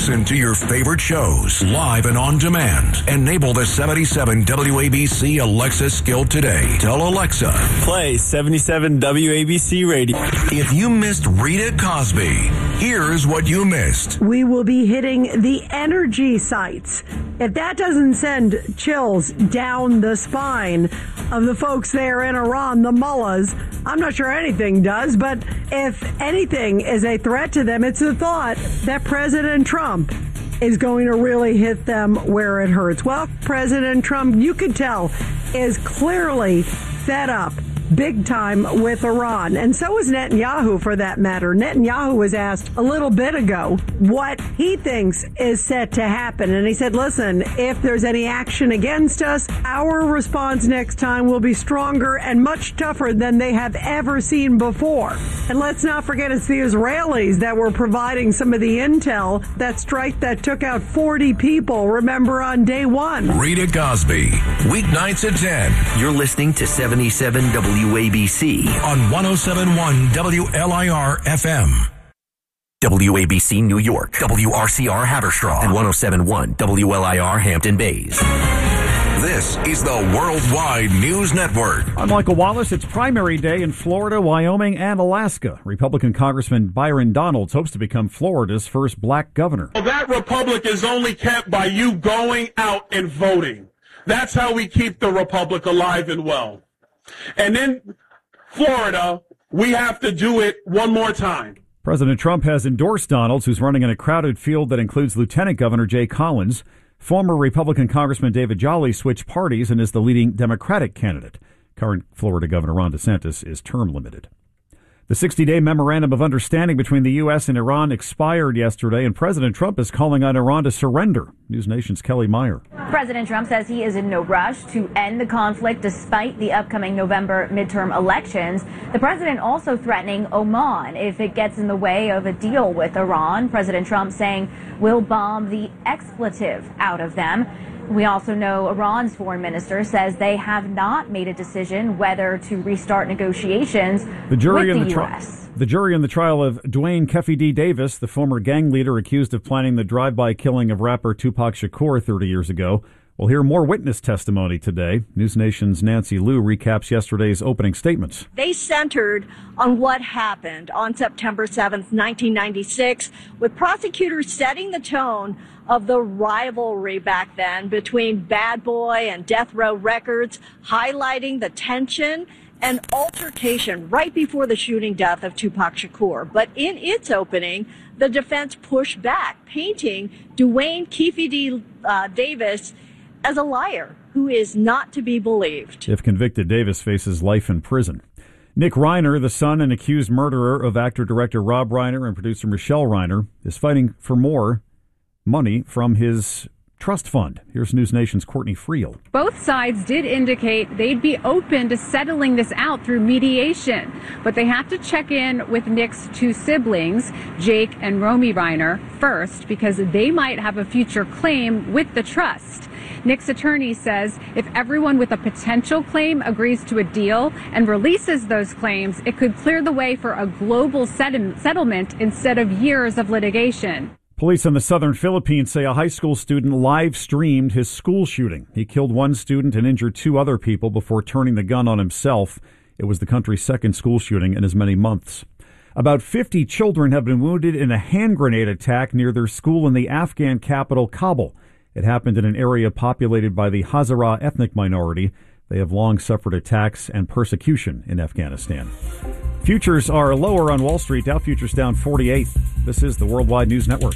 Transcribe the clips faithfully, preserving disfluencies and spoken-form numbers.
Listen to your favorite shows live and on demand. Enable the seventy-seven W A B C Alexa skill today. Tell Alexa, play seventy-seven W A B C radio. If you missed Rita Cosby, here's what you missed. We will be hitting the energy sites. If that doesn't send chills down the spine of the folks there in Iran, the mullahs, I'm not sure anything does, but if anything is a threat to them, it's the thought that President Trump is going to really hit them where it hurts. Well, President Trump, you could tell, is clearly fed up big time with Iran. And so is Netanyahu, for that matter. Netanyahu was asked a little bit ago what he thinks is set to happen. And he said, listen, if there's any action against us, our response next time will be stronger and much tougher than they have ever seen before. And let's not forget, it's the Israelis that were providing some of the intel, that strike that took out forty people, remember, on day one. Rita Cosby, weeknights at ten. You're listening to seventy-seven W A B C on one oh seven point one W L I R F M. W A B C New York, W R C R Haverstraw, and one oh seven point one W L I R Hampton Bays. This is the Worldwide News Network. I'm Michael Wallace. It's primary day in Florida, Wyoming, and Alaska. Republican Congressman Byron Donalds hopes to become Florida's first black governor. Well, that republic is only kept by you going out and voting. That's how we keep the republic alive and well. And in Florida, we have to do it one more time. President Trump has endorsed Donalds, who's running in a crowded field that includes Lieutenant Governor Jay Collins. Former Republican Congressman David Jolly switched parties and is the leading Democratic candidate. Current Florida Governor Ron DeSantis is term limited. The sixty-day memorandum of understanding between the U S and Iran expired yesterday, and President Trump is calling on Iran to surrender. News Nation's Kelly Meyer. President Trump says he is in no rush to end the conflict despite the upcoming November midterm elections. The president also threatening Oman if it gets in the way of a deal with Iran. President Trump saying we'll bomb the expletive out of them. We also know Iran's foreign minister says they have not made a decision whether to restart negotiations the jury with in the, the U S. Tri- the jury in the trial of Dwayne Keffe D. Davis, the former gang leader accused of planning the drive-by killing of rapper Tupac Shakur thirty years ago, will hear more witness testimony today. News Nation's Nancy Liu recaps yesterday's opening statements. They centered on what happened on September seventh, nineteen ninety-six, with prosecutors setting the tone of the rivalry back then between Bad Boy and Death Row Records, highlighting the tension and altercation right before the shooting death of Tupac Shakur. But in its opening, the defense pushed back, painting Dwayne Keffe D. Uh, Davis as a liar who is not to be believed. If convicted, Davis faces life in prison. Nick Reiner, the son and accused murderer of actor-director Rob Reiner and producer Michelle Reiner, is fighting for more money from his trust fund. Here's News Nation's Courtney Friel. Both sides did indicate they'd be open to settling this out through mediation, but they have to check in with Nick's two siblings, Jake and Romy Reiner, first, because they might have a future claim with the trust. Nick's attorney says if everyone with a potential claim agrees to a deal and releases those claims, it could clear the way for a global set- settlement instead of years of litigation. Police in the southern Philippines say a high school student live-streamed his school shooting. He killed one student and injured two other people before turning the gun on himself. It was the country's second school shooting in as many months. About fifty children have been wounded in a hand grenade attack near their school in the Afghan capital, Kabul. It happened in an area populated by the Hazara ethnic minority. They have long suffered attacks and persecution in Afghanistan. Futures are lower on Wall Street. Dow futures down forty-eight. This is the Worldwide News Network.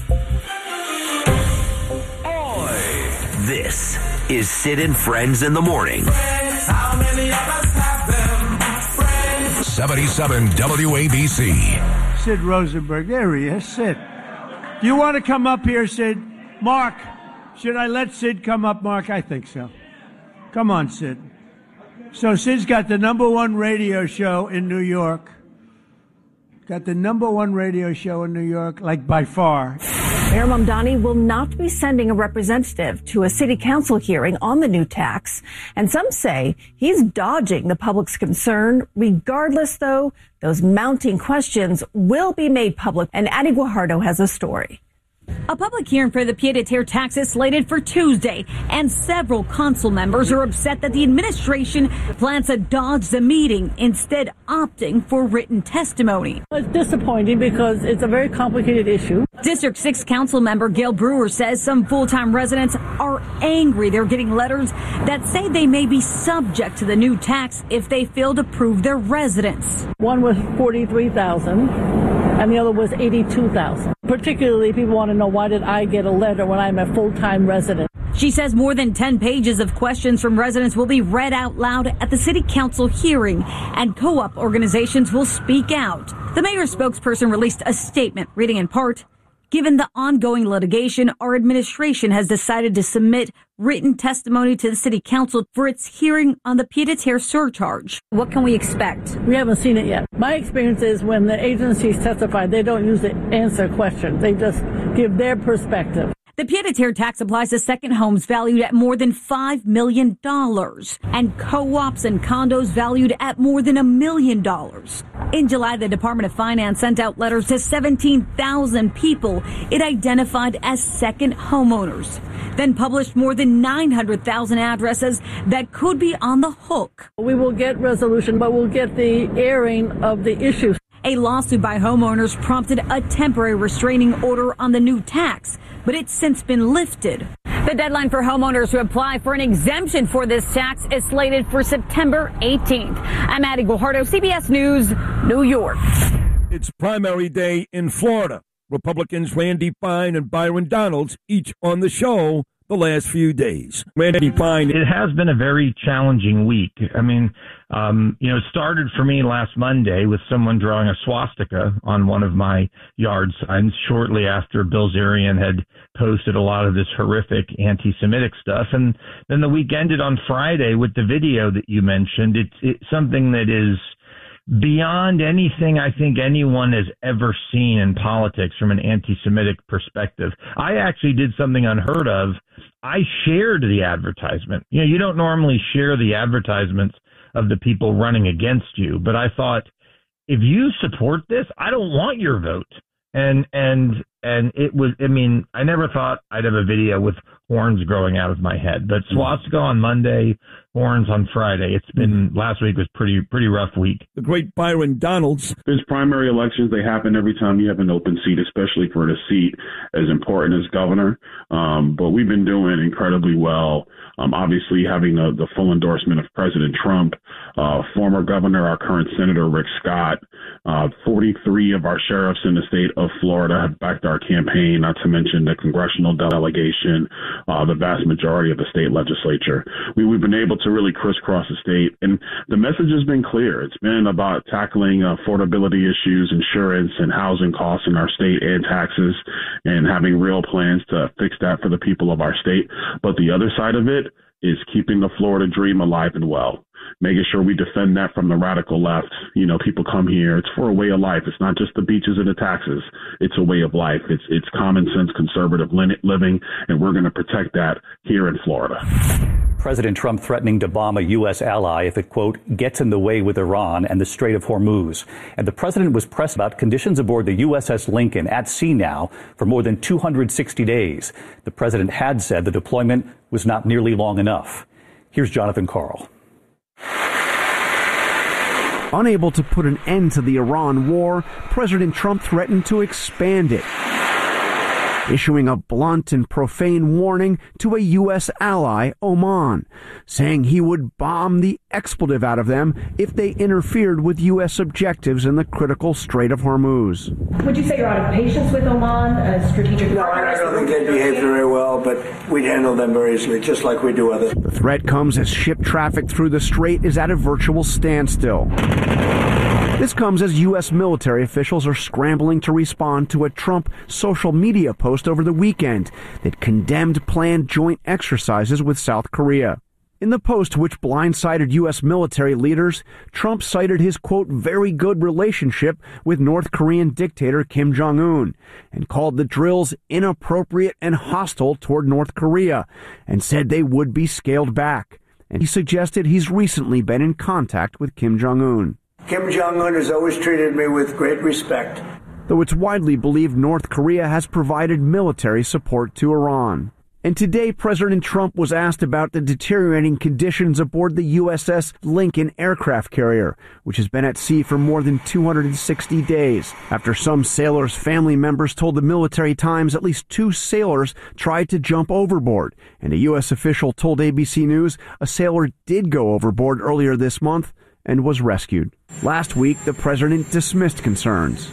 This is Sid and Friends in the Morning. Friends, how many of us have them? Friends. seventy-seven W A B C. Sid Rosenberg. There he is. Sid. Do you want to come up here, Sid? Mark, should I let Sid come up, Mark? I think so. Come on, Sid. So Sid's got the number one radio show in New York. Got the number one radio show in New York, like by far. Mayor Mamdani will not be sending a representative to a city council hearing on the new tax. And some say he's dodging the public's concern. Regardless, though, those mounting questions will be made public. And Addie Guajardo has a story. A public hearing for the pied-à-terre tax is slated for Tuesday, and several council members are upset that the administration plans to dodge the meeting, instead opting for written testimony. It's disappointing because it's a very complicated issue. District six council member Gail Brewer says some full-time residents are angry they're getting letters that say they may be subject to the new tax if they fail to prove their residence. One was forty-three thousand dollars. And the other was eighty-two thousand dollars. Particularly, people want to know, why did I get a letter when I'm a full-time resident? She says more than ten pages of questions from residents will be read out loud at the city council hearing, and co-op organizations will speak out. The mayor's spokesperson released a statement reading in part, "Given the ongoing litigation, our administration has decided to submit written testimony to the city council for its hearing on the pied-à-terre surcharge. What can we expect?" We haven't seen it yet. My experience is when the agencies testify, they don't usually answer questions. They just give their perspective. The pied-à-terre tax applies to second homes valued at more than five million dollars and co-ops and condos valued at more than a million dollars. In July, the Department of Finance sent out letters to seventeen thousand people it identified as second homeowners, then published more than nine hundred thousand addresses that could be on the hook. We will get resolution, but we'll get the airing of the issues. A lawsuit by homeowners prompted a temporary restraining order on the new tax, but it's since been lifted. The deadline for homeowners to apply for an exemption for this tax is slated for September eighteenth. I'm Addie Guajardo, C B S News, New York. It's primary day in Florida. Republicans Randy Fine and Byron Donalds each on the show the last few days. Randy Fine. It has been a very challenging week. I mean, um, you know, it started for me last Monday with someone drawing a swastika on one of my yard signs shortly after Bill Zarian had posted a lot of this horrific anti-Semitic stuff. And then the week ended on Friday with the video that you mentioned. It's, it's something that is beyond anything I think anyone has ever seen in politics from an anti-Semitic perspective. I actually did something unheard of. I shared the advertisement. You know, you don't normally share the advertisements of the people running against you, but I thought, if you support this, I don't want your vote. And, and, and it was, I mean, I never thought I'd have a video with horns growing out of my head, but swastika on Monday, horns on Friday. It's been, last week was pretty, pretty rough week. The great Byron Donalds. There's primary elections. They happen every time you have an open seat, especially for a seat as important as governor. Um, but we've been doing incredibly well. Um, obviously having the, the full endorsement of President Trump, uh, former governor, our current Senator Rick Scott, uh, forty-three of our sheriffs in the state of Florida have backed our campaign, not to mention the congressional delegation, uh, the vast majority of the state legislature. We, we've been able to really crisscross the state, and the message has been clear. It's been about tackling affordability issues, insurance and housing costs in our state, and taxes, and having real plans to fix that for the people of our state. But the other side of it is keeping the Florida dream alive and well, making sure we defend that from the radical left. You know, people come here. It's for a way of life. It's not just the beaches and the taxes. It's a way of life. It's it's common sense, conservative living, and we're going to protect that here in Florida. President Trump threatening to bomb a U S ally if it, quote, gets in the way with Iran and the Strait of Hormuz. And the president was pressed about conditions aboard the U S S Lincoln at sea now for more than two hundred sixty days. The president had said the deployment was not nearly long enough. Here's Jonathan Karl. Unable to put an end to the Iran war, President Trump threatened to expand it, issuing a blunt and profane warning to a U S ally, Oman, saying he would bomb the expletive out of them if they interfered with U S objectives in the critical Strait of Hormuz. Would you say you're out of patience with Oman, a strategic No, partner? I don't think they behave very well, but we'd handle them very easily, just like we do others. The threat comes as ship traffic through the strait is at a virtual standstill. This comes as U S military officials are scrambling to respond to a Trump social media post over the weekend that condemned planned joint exercises with South Korea. In the post, which blindsided U S military leaders, Trump cited his, quote, very good relationship with North Korean dictator Kim Jong-un and called the drills inappropriate and hostile toward North Korea and said they would be scaled back. And he suggested he's recently been in contact with Kim Jong-un. Kim Jong-un has always treated me with great respect. though it's widely believed North Korea has provided military support to Iran. And today, President Trump was asked about the deteriorating conditions aboard the U S S Lincoln aircraft carrier, which has been at sea for more than two hundred sixty days. After some sailors' family members told the Military Times at least two sailors tried to jump overboard, and a U S official told A B C News a sailor did go overboard earlier this month and was rescued. Last week, the president dismissed concerns.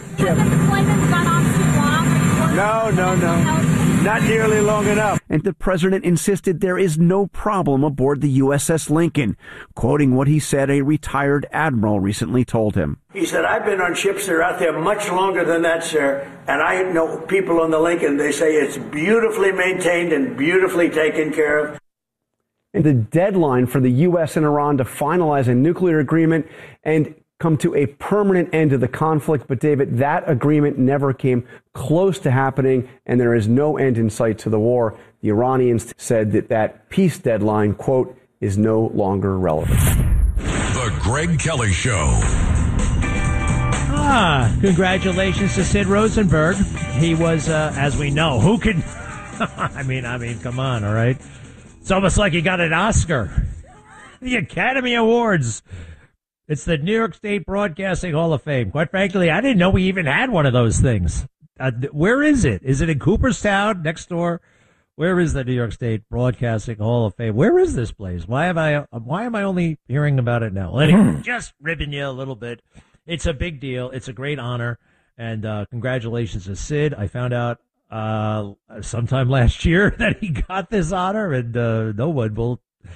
No, no, no. Not nearly long enough. And the president insisted there is no problem aboard the U S S Lincoln, quoting what he said a retired admiral recently told him. He said, I've been on ships that are out there much longer than that, sir, and I know people on the Lincoln, they say it's beautifully maintained and beautifully taken care of. And the deadline for the U S and Iran to finalize a nuclear agreement and come to a permanent end to the conflict. But, David, that agreement never came close to happening, and there is no end in sight to the war. The Iranians said that that peace deadline, quote, is no longer relevant. The Greg Kelly Show. Ah, congratulations to Sid Rosenberg. He was, uh, as we know, who could... I mean, I mean, come on, all right? It's almost like he got an Oscar. The Academy Awards. It's the New York State Broadcasting Hall of Fame. Quite frankly, I didn't know we even had one of those things. Uh, where is it? Is it in Cooperstown next door? Where is the New York State Broadcasting Hall of Fame? Where is this place? Why am I why am I only hearing about it now? Anyway, just ribbing you a little bit. It's a big deal. It's a great honor. And uh, congratulations to Sid. I found out uh, sometime last year that he got this honor, and uh, no one will.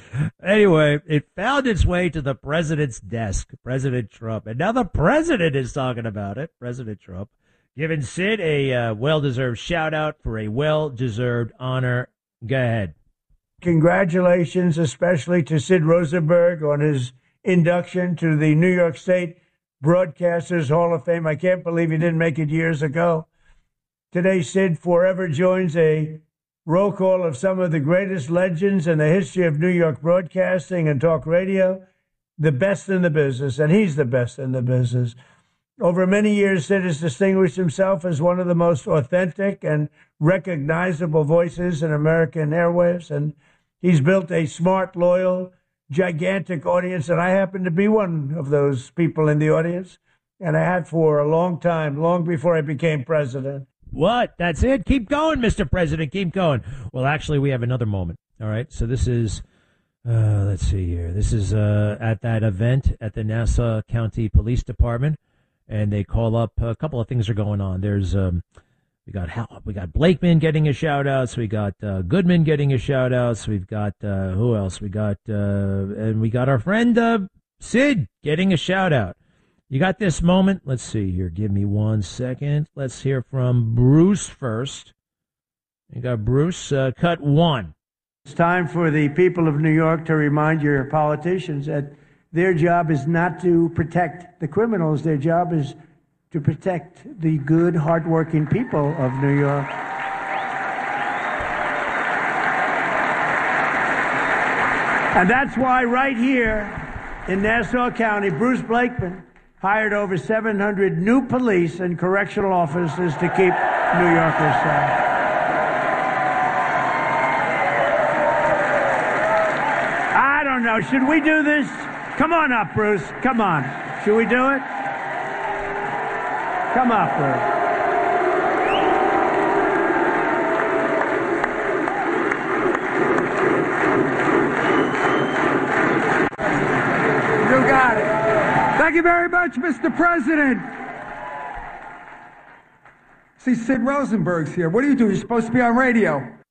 Anyway, it found its way to the president's desk, President Trump. And now the president is talking about it, President Trump, giving Sid a uh, well-deserved shout-out for a well-deserved honor. Go ahead. Congratulations, especially to Sid Rosenberg on his induction to the New York State Broadcasters Hall of Fame. I can't believe he didn't make it years ago. Today, Sid forever joins a roll call of some of the greatest legends in the history of New York broadcasting and talk radio, the best in the business, and he's the best in the business. Over many years, Sid has distinguished himself as one of the most authentic and recognizable voices in American airwaves, and he's built a smart, loyal, gigantic audience, and I happen to be one of those people in the audience, and I had for a long time, long before I became president. What? That's it? Keep going, Mister President. Keep going. Well, actually, we have another moment. All right. So this is, uh, let's see here. This is uh, at that event at the Nassau County Police Department, and they call up a couple of things are going on. There's um, we got we got Blakeman getting a shout out. So we got uh, Goodman getting a shout out. So we've got uh, who else? We got uh, and we got our friend uh, Sid getting a shout out. You got this moment? Let's see here. Give me one second. Let's hear from Bruce first. You got Bruce, uh, cut one. It's time for the people of New York to remind your politicians that their job is not to protect the criminals. Their job is to protect the good, hardworking people of New York. And that's why right here in Nassau County, Bruce Blakeman hired over seven hundred new police and correctional officers to keep New Yorkers safe. I don't know. Should we do this? Come on up, Bruce. Come on. Should we do it? Come up, Bruce. You got it. Thank you very much, Mister President. See, Sid Rosenberg's here. What do you do? You're supposed to be on radio.